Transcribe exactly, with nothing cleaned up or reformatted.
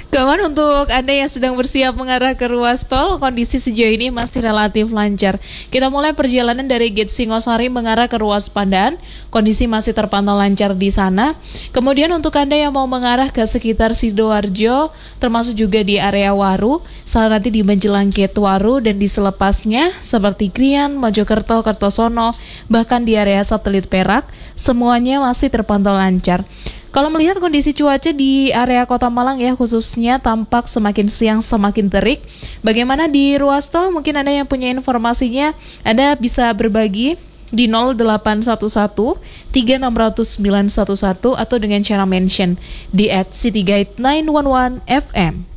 Kawan, untuk Anda yang sedang bersiap mengarah ke ruas tol, kondisi sejauh ini masih relatif lancar. Kita mulai perjalanan dari Gate Singosari mengarah ke ruas Pandaan, kondisi masih terpantau lancar di sana. Kemudian untuk Anda yang mau mengarah ke sekitar Sidoarjo, termasuk juga di area Waru, saat nanti di menjelang Gate Waru dan di selepasnya, seperti Krian, Mojokerto, Kertosono, bahkan di area satelit Perak, semuanya masih terpantau lancar. Kalau melihat kondisi cuaca di area Kota Malang ya khususnya tampak semakin siang semakin terik. Bagaimana di ruas tol? Mungkin Anda yang punya informasinya, Anda bisa berbagi di nol delapan satu satu tiga enam nol nol sembilan satu satu atau dengan cara mention di at citygate sembilan satu satu F M.